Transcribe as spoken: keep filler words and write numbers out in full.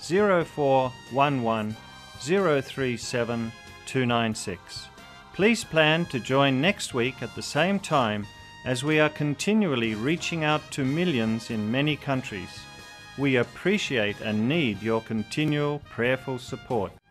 zero four one one zero three seven two nine six. Please plan to join next week at the same time as we are continually reaching out to millions in many countries. We appreciate and need your continual prayerful support.